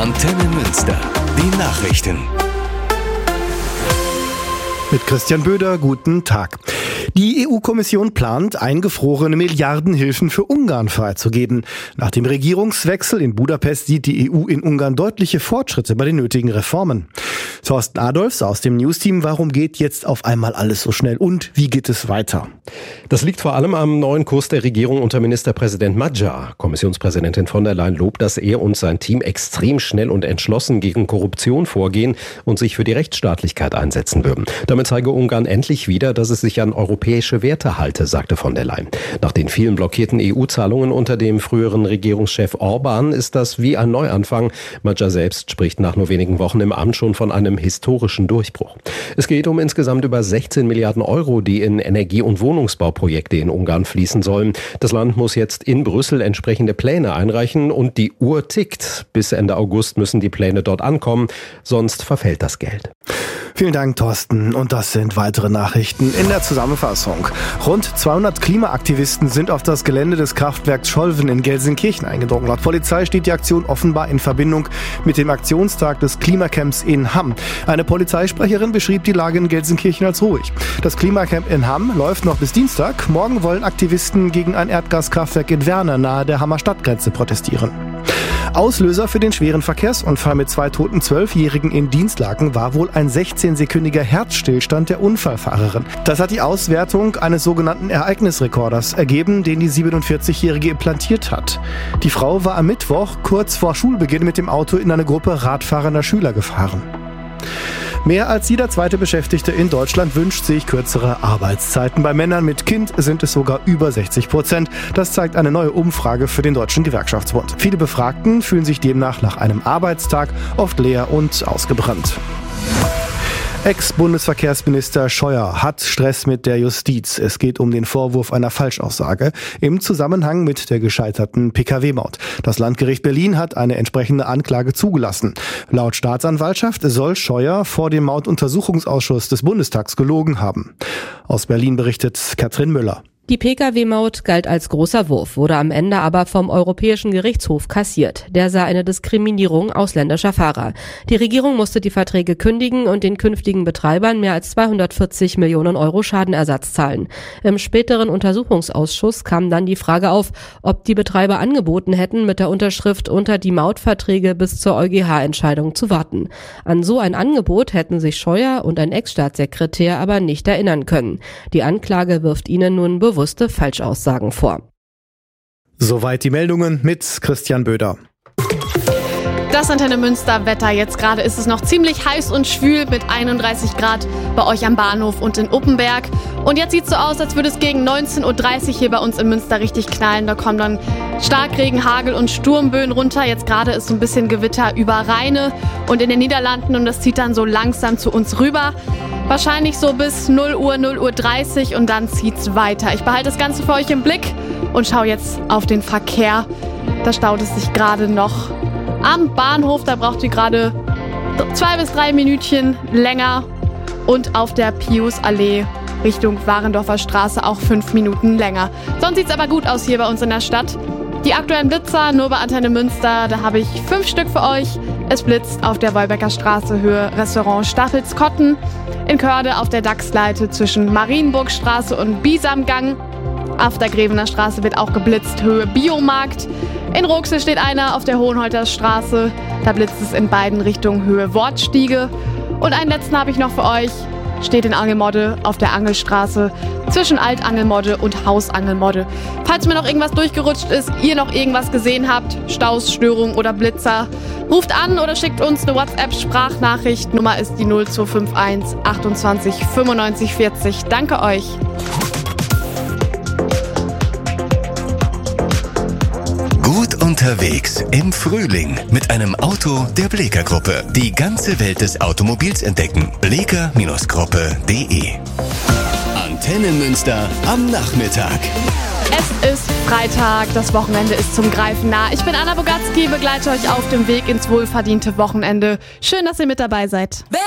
Antenne Münster. Die Nachrichten. Mit Christian Böder, guten Tag. Die EU-Kommission plant, eingefrorene Milliardenhilfen für Ungarn freizugeben. Nach dem Regierungswechsel in Budapest sieht die EU in Ungarn deutliche Fortschritte bei den nötigen Reformen. Thorsten Adolfs aus dem News-Team, warum geht jetzt auf einmal alles so schnell und wie geht es weiter? Das liegt vor allem am neuen Kurs der Regierung unter Ministerpräsident Magyar. Kommissionspräsidentin von der Leyen lobt, dass er und sein Team extrem schnell und entschlossen gegen Korruption vorgehen und sich für die Rechtsstaatlichkeit einsetzen würden. Damit zeige Ungarn endlich wieder, dass es sich an europäische Werte halte, sagte von der Leyen. Nach den vielen blockierten EU-Zahlungen unter dem früheren Regierungschef Orbán ist das wie ein Neuanfang. Magyar selbst spricht nach nur wenigen Wochen im Amt schon von einem historischen Durchbruch. Es geht um insgesamt über 16 Milliarden Euro, die in Energie- und Wohnungsbauprojekte in Ungarn fließen sollen. Das Land muss jetzt in Brüssel entsprechende Pläne einreichen und die Uhr tickt. Bis Ende August müssen die Pläne dort ankommen, sonst verfällt das Geld. Vielen Dank, Thorsten. Und das sind weitere Nachrichten in der Zusammenfassung. Rund 200 Klimaaktivisten sind auf das Gelände des Kraftwerks Scholven in Gelsenkirchen eingedrungen. Laut Polizei steht die Aktion offenbar in Verbindung mit dem Aktionstag des Klimacamps in Hamm. Eine Polizeisprecherin beschrieb die Lage in Gelsenkirchen als ruhig. Das Klimacamp in Hamm läuft noch bis Dienstag. Morgen wollen Aktivisten gegen ein Erdgaskraftwerk in Werner nahe der Hammer Stadtgrenze protestieren. Auslöser für den schweren Verkehrsunfall mit 2 toten 12-Jährigen in Dienstlaken war wohl ein 16-sekündiger Herzstillstand der Unfallfahrerin. Das hat die Auswertung eines sogenannten Ereignisrekorders ergeben, den die 47-Jährige implantiert hat. Die Frau war am Mittwoch kurz vor Schulbeginn mit dem Auto in eine Gruppe radfahrender Schüler gefahren. Mehr als jeder zweite Beschäftigte in Deutschland wünscht sich kürzere Arbeitszeiten. Bei Männern mit Kind sind es sogar über 60%. Das zeigt eine neue Umfrage für den Deutschen Gewerkschaftsbund. Viele Befragten fühlen sich demnach nach einem Arbeitstag oft leer und ausgebrannt. Ex-Bundesverkehrsminister Scheuer hat Stress mit der Justiz. Es geht um den Vorwurf einer Falschaussage im Zusammenhang mit der gescheiterten Pkw-Maut. Das Landgericht Berlin hat eine entsprechende Anklage zugelassen. Laut Staatsanwaltschaft soll Scheuer vor dem Mautuntersuchungsausschuss des Bundestags gelogen haben. Aus Berlin berichtet Katrin Müller. Die Pkw-Maut galt als großer Wurf, wurde am Ende aber vom Europäischen Gerichtshof kassiert. Der sah eine Diskriminierung ausländischer Fahrer. Die Regierung musste die Verträge kündigen und den künftigen Betreibern mehr als 240 Millionen Euro Schadenersatz zahlen. Im späteren Untersuchungsausschuss kam dann die Frage auf, ob die Betreiber angeboten hätten, mit der Unterschrift unter die Mautverträge bis zur EuGH-Entscheidung zu warten. An so ein Angebot hätten sich Scheuer und ein Ex-Staatssekretär aber nicht erinnern können. Die Anklage wirft ihnen nun bewusste Falschaussagen vor. Soweit die Meldungen mit Christian Böder. Das Antenne Münster Wetter. Jetzt gerade ist es noch ziemlich heiß und schwül mit 31 Grad bei euch am Bahnhof und in Uppenberg. Und jetzt sieht es so aus, als würde es gegen 19.30 Uhr hier bei uns in Münster richtig knallen. Da kommen dann Starkregen, Hagel und Sturmböen runter. Jetzt gerade ist so ein bisschen Gewitter über Rheine und in den Niederlanden und das zieht dann so langsam zu uns rüber. Wahrscheinlich so bis 0 Uhr, 0:30 Uhr und dann zieht's weiter. Ich behalte das Ganze für euch im Blick und schaue jetzt auf den Verkehr. Da staut es sich gerade noch am Bahnhof. Da braucht ihr gerade 2 bis 3 Minütchen länger. Und auf der Piusallee Richtung Warendorfer Straße auch 5 Minuten länger. Sonst sieht's aber gut aus hier bei uns in der Stadt. Die aktuellen Blitzer nur bei Antenne Münster, da habe ich 5 Stück für euch. Es blitzt auf der Wolbecker Straße Höhe Restaurant Staffelskotten. In Körde auf der Dachsleite zwischen Marienburgstraße und Biesamgang. Auf der Grevener Straße wird auch geblitzt Höhe Biomarkt. In Ruxel steht einer auf der Hohenholter Straße. Da blitzt es in beiden Richtungen Höhe Wortstiege. Und einen letzten habe ich noch für euch. Steht in Angelmodde auf der Angelstraße zwischen Altangelmodde und Hausangelmodde. Falls mir noch irgendwas durchgerutscht ist, ihr noch irgendwas gesehen habt, Staus, Störungen oder Blitzer, ruft an oder schickt uns eine WhatsApp-Sprachnachricht. Nummer ist die 0251 28 95 40. Danke euch. Gut unterwegs im Frühling mit einem Auto der Bleeker Gruppe. Die ganze Welt des Automobils entdecken. bleeker-gruppe.de. Antenne Münster am Nachmittag. Es ist Freitag, das Wochenende ist zum Greifen nah. Ich bin Anna Bogatzki, begleite euch auf dem Weg ins wohlverdiente Wochenende. Schön, dass ihr mit dabei seid.